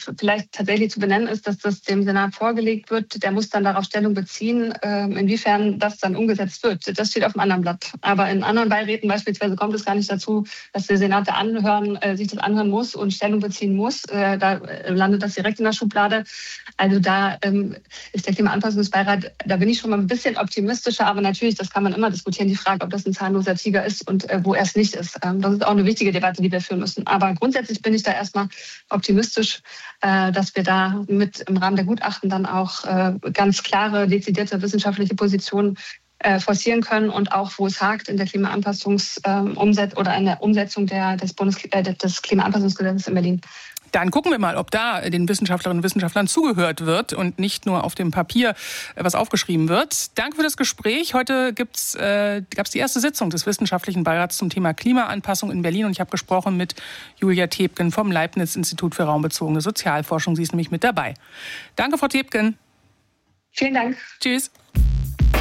vielleicht tatsächlich zu benennen ist, dass das dem Senat vorgelegt wird. Der muss dann darauf Stellung beziehen, inwiefern das dann umgesetzt wird. Das steht auf dem anderen Blatt. Aber in anderen Beiräten beispielsweise kommt es gar nicht dazu, dass der Senat sich das anhören muss und Stellung beziehen muss. Da landet das direkt in der Schublade. Also da ist der Klimaanpassungsbeirat, da bin ich schon mal ein bisschen optimistischer. Aber natürlich, das kann man immer diskutieren, die Frage, ob das ein zahnloser Tiger ist und wo er es nicht ist. Das ist auch eine wichtige Debatte, die wir führen müssen. Aber grundsätzlich bin ich da erstmal optimistisch, dass wir da mit im Rahmen der Gutachten dann auch ganz klare, dezidierte wissenschaftliche Positionen forcieren können und auch, wo es hakt in der oder in der Umsetzung des Klimaanpassungsgesetzes in Berlin. Dann gucken wir mal, ob da den Wissenschaftlerinnen und Wissenschaftlern zugehört wird und nicht nur auf dem Papier was aufgeschrieben wird. Danke für das Gespräch. Heute gab es die erste Sitzung des Wissenschaftlichen Beirats zum Thema Klimaanpassung in Berlin. Und ich habe gesprochen mit Julia Thebken vom Leibniz-Institut für raumbezogene Sozialforschung. Sie ist nämlich mit dabei. Danke, Frau Thebken. Vielen Dank. Tschüss.